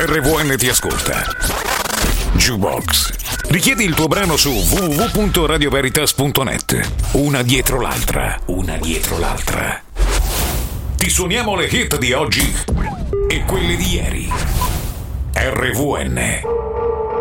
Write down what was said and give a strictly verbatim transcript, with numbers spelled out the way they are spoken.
R V N ti ascolta. Jukebox. Richiedi il tuo brano su w w w punto radio veritas punto net. Una dietro l'altra, una dietro l'altra. Ti suoniamo le hit di oggi e quelle di ieri. R V N.